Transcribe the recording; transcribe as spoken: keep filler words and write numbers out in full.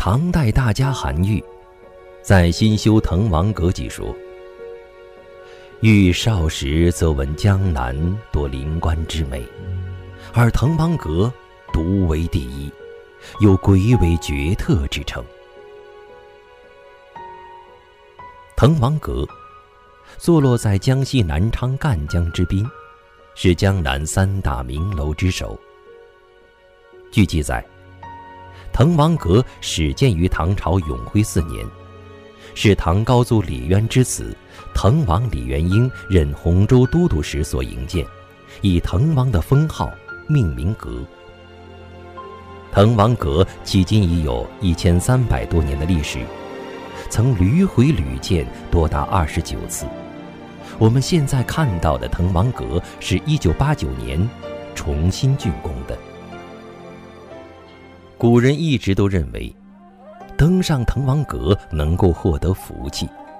唐代大家韩愈在《新修滕王阁记》说：愈少时则闻江南多灵官之美，而滕王阁独为第一，有鬼尾绝特之称。滕王阁坐落在江西南昌赣江之滨，是江南三大名楼之首。据记载，滕王阁始建于唐朝永徽四年，是唐高祖李渊之子滕王李元婴任洪州都督时所营建，以滕王的封号命名阁。滕王阁迄今已有一千三百多年的历史，曾屡毁屡建多达二十九次。我们现在看到的滕王阁是一九八九年重新竣工的。古人一直都认为登上滕王阁能够获得福气，